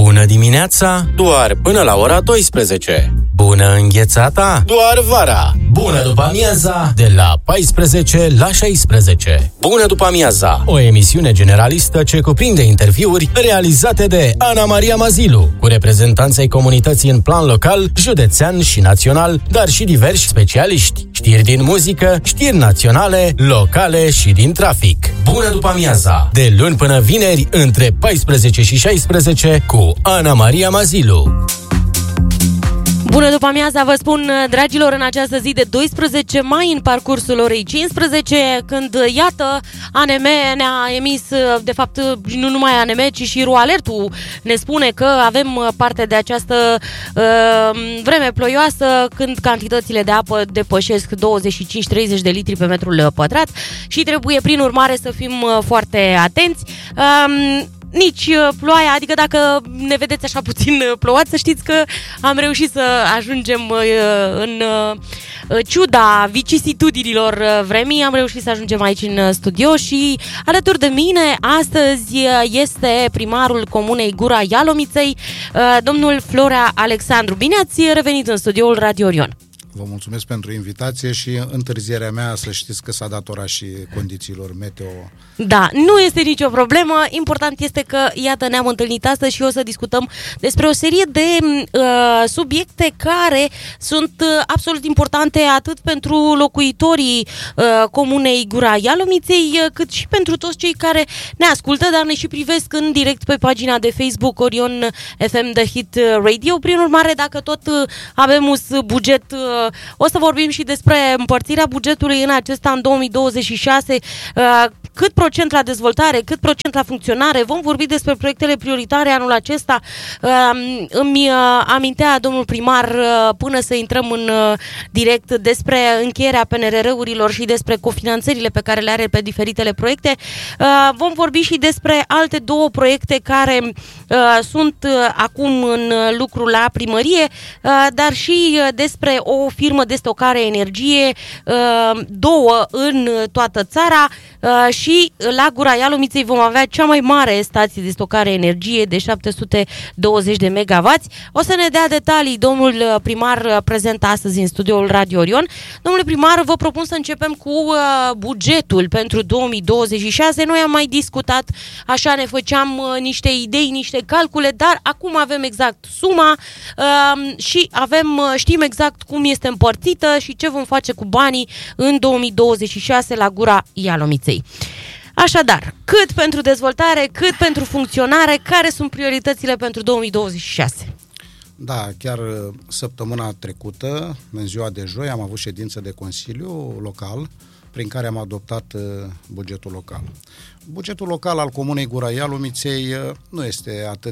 Bună dimineața, doar până la ora 12. Bună înghețata, doar vara. Bună după amiaza, de la 14 la 16. Bună după amiaza, o emisiune generalistă ce cuprinde interviuri realizate de Ana Maria Mazilu, cu reprezentanții comunității în plan local, județean și național, dar și diversi specialiști. Știri din muzică, știri naționale, locale și din trafic. Bună după amiaza, de luni până vineri, între 14 și 16, cu Ana Maria Mazilu. Bună după amiaza, vă spun, dragilor, în această zi de 12 mai, în parcursul orei 15, când, iată, ANM ne-a emis, de fapt, nu numai ANM, ci și RoAlertul ne spune că avem parte de această vreme ploioasă, când cantitățile de apă depășesc 25-30 de litri pe metrul pătrat și trebuie, prin urmare, să fim foarte atenți. Nici ploaia, adică dacă ne vedeți așa puțin plouați, să știți că am reușit să ajungem în ciuda vicisitudinilor vremii, am reușit să ajungem aici în studio și alături de mine astăzi este primarul comunei Gura Ialomiței, domnul Florea Alexandru. Bine ați revenit în studioul Radio Orion. Vă mulțumesc pentru invitație și întârzierea mea, să știți că s-a datorat și condițiilor meteo. Da, nu este nicio problemă. Important este că, iată, ne-am întâlnit astăzi și o să discutăm despre o serie de subiecte care sunt absolut importante atât pentru locuitorii comunei Gura Ialomiței, cât și pentru toți cei care ne ascultă, dar ne și privesc în direct pe pagina de Facebook Orion FM The Hit Radio. Prin urmare, dacă tot avem un buget, o să vorbim și despre împărțirea bugetului în acest an 2026, cât procent la dezvoltare, cât procent la funcționare. Vom vorbi despre proiectele prioritare anul acesta. Îmi amintea domnul primar, până să intrăm în direct, despre încheierea PNRR-urilor și despre cofinanțările pe care le are pe diferitele proiecte. Vom vorbi și despre alte două proiecte care sunt acum în lucru la primărie, dar și despre o firmă de stocare energie, două în toată țara, și la Gura Ialomiței vom avea cea mai mare stație de stocare energie de 720 de megawatts. O să ne dea detalii domnul primar prezent astăzi în studioul Radio Orion. Domnule primar, vă propun să începem cu bugetul pentru 2026. Noi am mai discutat, așa ne făceam niște idei, niște calcule, dar acum avem exact suma și știm exact cum este împărțită și ce vom face cu banii în 2026 la Gura Ialomiței. Așadar, cât pentru dezvoltare, cât pentru funcționare, care sunt prioritățile pentru 2026? Da, chiar săptămâna trecută, în ziua de joi, am avut ședință de Consiliu Local, prin care am adoptat bugetul local. Bugetul local al Comunei Gura Ialomiței nu este atât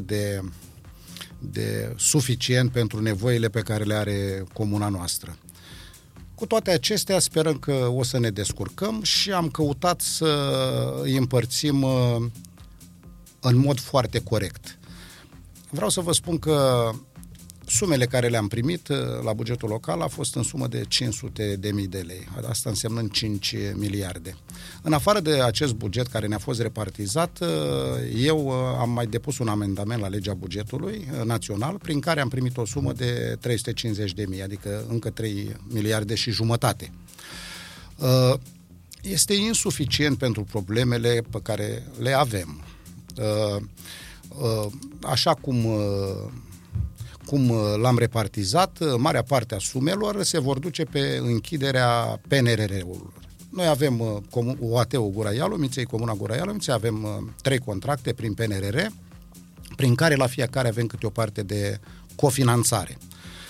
de suficient pentru nevoile pe care le are comuna noastră. Cu toate acestea, sperăm că o să ne descurcăm și am căutat să îi împărțim în mod foarte corect. Vreau să vă spun că sumele care le-am primit la bugetul local a fost în sumă de 500.000 de lei, asta însemnând 5 miliarde. În afară de acest buget care ne-a fost repartizat, eu am mai depus un amendament la legea bugetului național, prin care am primit o sumă de 350.000, adică încă 3 miliarde și jumătate. Este insuficient pentru problemele pe care le avem. Așa cum l-am repartizat, marea parte a sumelor se vor duce pe închiderea PNRR-urilor. Noi avem OAT-ul Gura Ialomiței, Comuna Gura Ialomiței, avem 3 contracte prin PNRR, prin care la fiecare avem câte o parte de cofinanțare.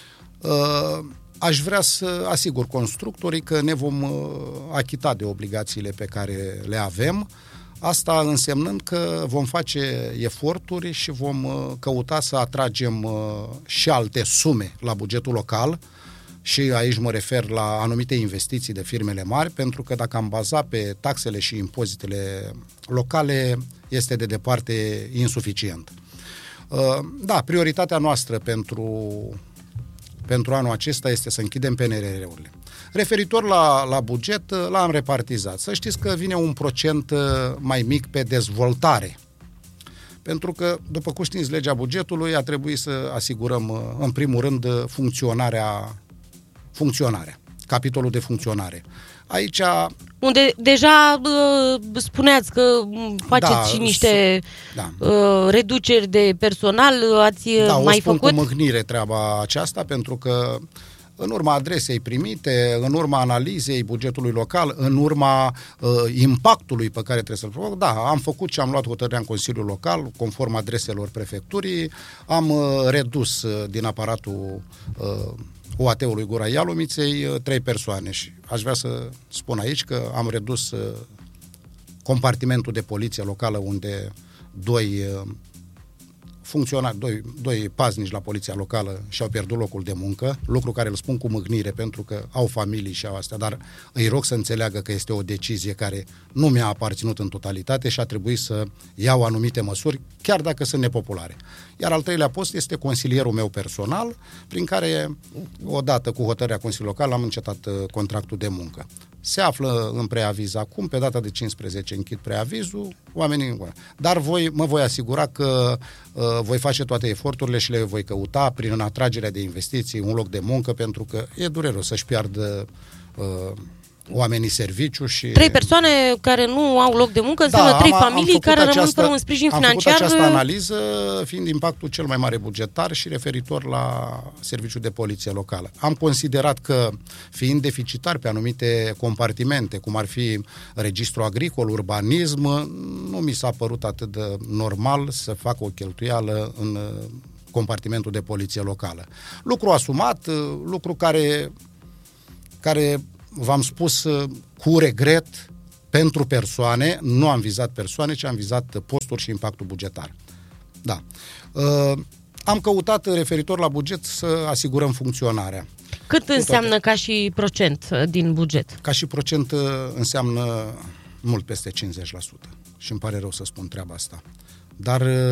Aș vrea să asigur constructorii că ne vom achita de obligațiile pe care le avem, asta însemnând că vom face eforturi și vom căuta să atragem și alte sume la bugetul local, și aici mă refer la anumite investiții de firmele mari, pentru că dacă am bazat pe taxele și impozitele locale, este de departe insuficient. Da, prioritatea noastră pentru anul acesta este să închidem PNRR-urile. Referitor la buget, l-am repartizat. Să știți că vine un procent mai mic pe dezvoltare. Pentru că, după cum știți, legea bugetului a trebuit să asigurăm, în primul rând, funcționarea, capitolul de funcționare. Aici... Unde deja spuneați că faceți și niște reduceri de personal, ați mai făcut? O spun cu mâhnire treaba aceasta, pentru că în urma adresei primite, în urma analizei bugetului local, în urma impactului pe care trebuie să-l provoc, am făcut și am luat hotărârea în Consiliul Local, conform adreselor prefecturii, am redus din aparatul UAT-ului Gura Ialomiței 3 persoane și aș vrea să spun aici că am redus compartimentul de poliție locală unde doi paznici la poliția locală și-au pierdut locul de muncă, lucru care îl spun cu mâhnire pentru că au familii și au astea, dar îi rog să înțeleagă că este o decizie care nu mi-a aparținut în totalitate și a trebuit să iau anumite măsuri, chiar dacă sunt nepopulare. Iar al 3-lea post este consilierul meu personal, prin care, odată cu hotărârea Consiliului Local, am încetat contractul de muncă. Se află în preaviz acum, pe data de 15 închid preavizul, dar mă voi asigura că voi face toate eforturile și le voi căuta prin atragerea de investiții, un loc de muncă, pentru că e dureros să-și piardă oamenii serviciu și... 3 persoane care nu au loc de muncă înseamnă 3 familii care rămân fără un sprijin financiar. Am făcut această analiză fiind impactul cel mai mare bugetar și referitor la serviciul de poliție locală. Am considerat că, fiind deficitar pe anumite compartimente, cum ar fi registru agricol, urbanism, nu mi s-a părut atât de normal să fac o cheltuială în compartimentul de poliție locală. Lucru asumat, lucru care v-am spus cu regret pentru persoane, nu am vizat persoane, ci am vizat posturi și impactul bugetar. Da. Am căutat referitor la buget să asigurăm funcționarea. Cât înseamnă ca și procent din buget? Ca și procent înseamnă mult peste 50%. Și îmi pare rău să spun treaba asta. Dar